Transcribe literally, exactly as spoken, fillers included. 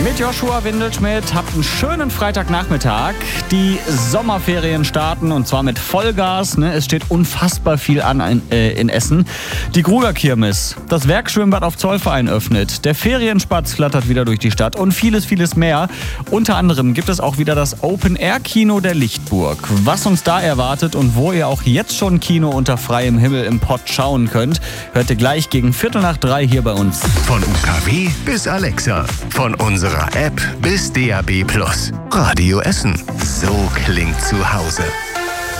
Mit Joshua Windelschmidt habt einen schönen Freitagnachmittag. Die Sommerferien starten und zwar mit Vollgas. Ne? Es steht unfassbar viel an in, äh, in Essen. Die Gruger-Kirmes, das Werkschwimmbad auf Zollverein öffnet, der Ferienspatz flattert wieder durch die Stadt und vieles, vieles mehr. Unter anderem gibt es auch wieder das Open-Air-Kino der Lichtburg. Was uns da erwartet und wo ihr auch jetzt schon Kino unter freiem Himmel im Pott schauen könnt, hört ihr gleich gegen Viertel nach drei hier bei uns. Von U K W bis Alexa, von unserer App bis D A B Plus. Radio Essen. So klingt zu Hause.